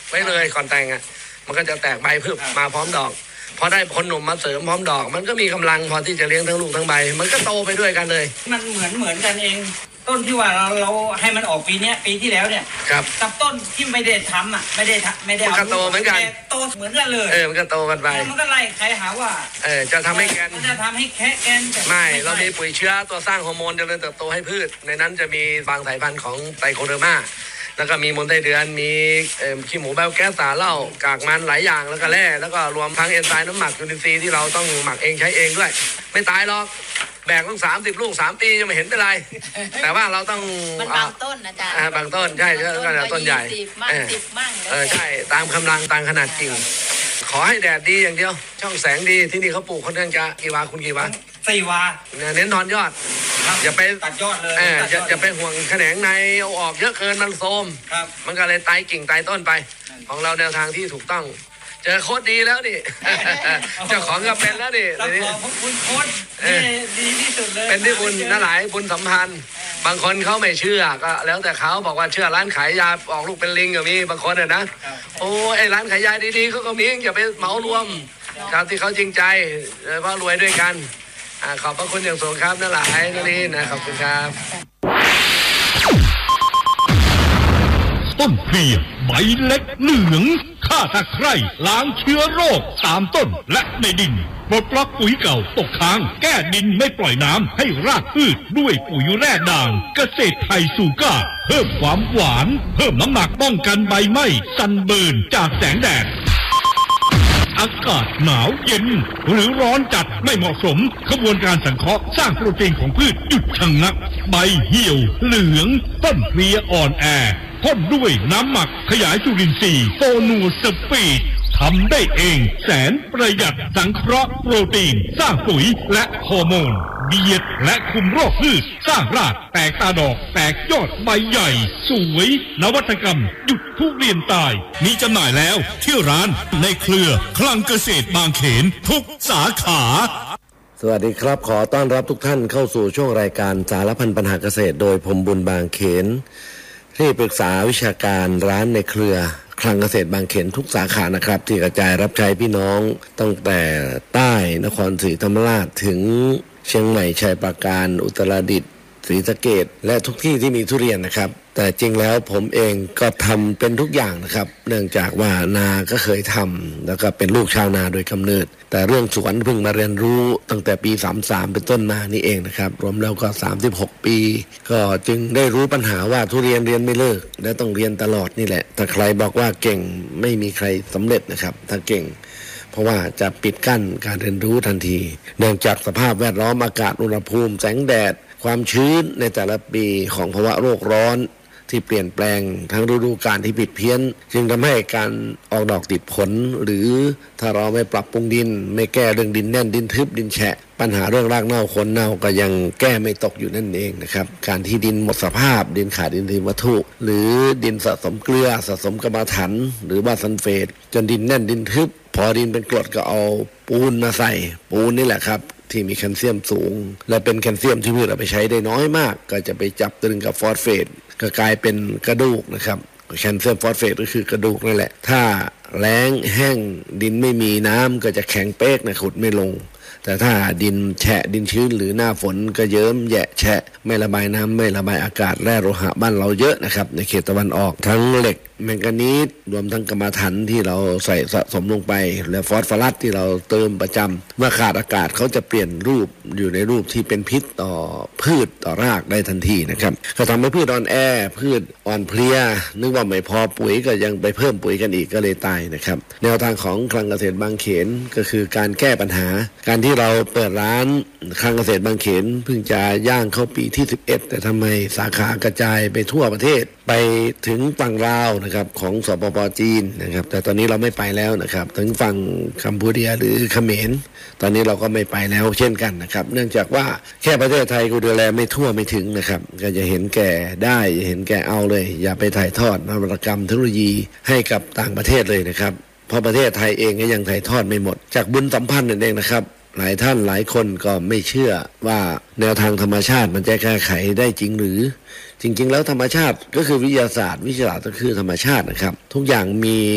ไว้เลยก่อนแต่งอ่ะมันก็จะแตกใบพึบมาพร้อมดอกพอได้ผลหนุ่มมาเสริมพร้อมดอกมันก็มีกำลังพอที่จะเลี้ยงทั้งลูกทั้งใบมันก็โตไปด้วยกันเลยมันเหมือนกันเองต้นที่ว่าเราให้มันออกปีที่แล้วเนี่ยกับต้นที่ไม่ได้ทำอ่ะไม่ได้เอามันก็โตเหมือนกันโตเหมือนกันเลยมันก็โตกันไปมันก็ไล่ใครหาว่าจะทำให้แกนจะทำให้แกนไม่เรามีปุ๋ยเชื้อตัวสร้างฮอร์โมนเจริญเติบโตให้พืชในนั้นจะมีบางสายพันธุ์ของไตโคเดอร์มาแล้วก็มีมูลไส้เดือนมีขี้หมูไบโอแก๊สสารเหล้ากากมันหลายอย่างแล้วก็แร่แล้วก็รวมทั้งเอนไซม์น้ำหมักจุลินทรีย์ที่เราต้องหมักเองใช้เองด้วยไม่ตายหรอกแบกต้อง30 ลูก3 ปียังไม่เห็นเป็นไรแต่ว่าเราต้องมันบางต้นนะจ๊ะบางต้นใช่ก็ต้นใหญ่ใช่ตามกำลังตามขนาดกิ่งขอให้แดดดีอย่างเดียวช่องแสงดีที่นี่เขาปลูกค่อนข้างจะกี่วาคุณกี่วา 4 วาเน้นทอนยอดอย่าไปตัดยอดเลยอย่าไปห่วงแขนงในเอาออกเยอะเกินมันโทรมมันก็เลยตายกิ่งตายต้นไปของเราแนวทางที่ถูกต้องเจอโค้ดดีแล้วนี่เจ้าของก็เป็นแล้วนี่คุณโค้ดดีที่สุดเลยเป็นที่บุญนะหลายบุญสัมพันธ์บางคนเขาไม่เชื่อก็แล้วแต่เขาบอกว่าเชื่อร้านขายยาออกลูกเป็นลิงก็มีบางคนนะโอ้ไอ้ร้านขายยาดีๆเขาก็มีอย่าไปเหมารวมครับที่เขาจริงใจเพราะรวยด้วยกันขอบพระคุณอย่างสูงครับนะหลายนี่นะขอบคุณครับต้นเพลียใบเล็กเหลืองฆ่าตะไคร่ล้างเชื้อโรคตามต้นและในดินปลดล็อกปุ๋ยเก่าตกค้างแก้ดินไม่ปล่อยน้ำให้รากพืชด้วยปุ๋ยแร่ด่างเกษตรไทยสูก้าเพิ่มความหวานเพิ่มน้ำหนักป้องกันใบไหม้ซันเบิร์นจากแสงแดดอากาศหนาวเย็นหรือร้อนจัดไม่เหมาะสมกระบวนการสังเคราะห์สร้างโปรตีนของพืชหยุดชะงักใบเหี่ยวเหลืองต้นเพลียอ่อนแอพ่นด้วยน้ำหมักขยายจุลินทรีย์โฟนูสปีดทำได้เองแสนประหยัดสังเคราะห์โปรตีนสร้างปุ๋ยและฮอร์โมนเบียดและคุมโรคพืชสร้างรากแตกตาดอกแตกยอดใบใหญ่สวยนวัตกรรมหยุดทุเรียนตายมีจำหน่ายแล้วที่ร้านในเครือคลังเกษตรบางเขนทุกสาขาสวัสดีครับขอต้อนรับทุกท่านเข้าสู่ช่วงรายการสารพันปัญหาเกษตรโดยผมบุญบางเขนที่ปรึกษาวิชาการร้านในเครือคลังเกษตรบางเขนทุกสาขานะครับที่กระจายรับใช้พี่น้องตั้งแต่ใต้นครศรีธรรมราชถึงเชียงใหม่ชัยปราการอุตรดิตถ์ศรีสะเกษและทุกที่ที่มีทุเรียนนะครับแต่จริงแล้วผมเองก็ทำเป็นทุกอย่างนะครับเนื่องจากว่านาก็เคยทำแล้วก็เป็นลูกชาวนาโดยกำเนิดแต่เรื่องสวนเพิ่งมาเรียนรู้ตั้งแต่ปี33เป็นต้นมานี่เองนะครับรวมแล้วก็36ปีก็จึงได้รู้ปัญหาว่าทุเรียนเรียนไม่เลิกและต้องเรียนตลอดนี่แหละถ้าใครบอกว่าเก่งไม่มีใครสำเร็จนะครับถ้าเก่งเพราะว่าจะปิดกั้นการเรียนรู้ทันทีเนื่องจากสภาพแวดล้อมอากาศอุณหภูมิแสงแดดความชื้นในแต่ละปีของภาวะโลกร้อนที่เปลี่ยนแปลงทั้งฤดูกาลที่ผิดเพี้ยนจึงทำให้การออกดอกติดผลหรือถ้าเราไม่ปรับปรุงดินไม่แก้เรื่องดินแน่นดินทึบดินแฉะปัญหาเรื่องรากเน่าโคนเน่าก็ยังแก้ไม่ตกอยู่นั่นเองนะครับการที่ดินหมดสภาพดินขาดอินทรีย์วัตถุหรือดินสะสมเกลือสะสมกรรมฐานหรือว่าซัลเฟตจนดินแน่นดินทึบพอดินเป็นกรดก็เอาปูนมาใส่ปูนนี่แหละครับที่มีแคลเซียมสูงและเป็นแคลเซียมที่พืชเอาไปใช้ได้น้อยมากก็จะไปจับตึงกับฟอสเฟตก็กลายเป็นกระดูกนะครับแคลเซียมฟอสเฟตก็คือกระดูกนั่นแหละถ้าแล้งแห้งดินไม่มีน้ำก็จะแข็งเป๊กนะขุดไม่ลงแต่ถ้าดินแฉะดินชื้นหรือหน้าฝนก็เยิ้มแยะแฉะไม่ระบายน้ำไม่ระบายอากาศแร่โลหะบ้านเราเยอะนะครับในเขตตะวันออกทั้งเหล็กแมงกานีสรวมทั้งกรรมฐานที่เราใส่สะสมลงไปและฟอสฟอรัสที่เราเติมประจำเมื่อขาดอากาศเขาจะเปลี่ยนรูปอยู่ในรูปที่เป็นพิษต่อพืชต่อรากได้ทันทีนะครับก็ทำให้พืชอ่อนแอพืชอ่อนเพลียนึกว่าไม่พอปุ๋ยก็ยังไปเพิ่มปุ๋ยกันอีกก็เลยตายนะครับแนวทางของคลังเกษตรบางเขนก็คือการแก้ปัญหาการที่เราเปิดร้านคลังเกษตรบางเขนเพิ่งจะย่างเข้าปีที่11แต่ทำไมสาขากระจายไปทั่วประเทศไปถึงฝั่งลาวนะครับของสปป.จีนนะครับแต่ตอนนี้เราไม่ไปแล้วนะครับถึงฝั่งกัมพูชาหรือเขมรตอนนี้เราก็ไม่ไปแล้วเช่นกันนะครับเนื่องจากว่าแค่ประเทศไทยก็ดูแลไม่ทั่วไม่ถึงนะครับก็จะเห็นแก่ได้เห็นแก่เอาเลยอย่าไปถ่ายทอดนวัตกรรมเทคโนโลยีให้กับต่างประเทศเลยนะครับเพราะประเทศไทยเองก็ยังถ่ายทอดไม่หมดจากบุญสัมพันธ์นั่นเองนะครับหลายท่านหลายคนก็ไม่เชื่อว่าแนวทางธรรมชาติมันจะแก้ไขได้จริงหรือจริงๆแล้วธรรมชาติก็คือวิทยาศาสตร์ก็คือธรรมชาตินะครับทุกอย่างมี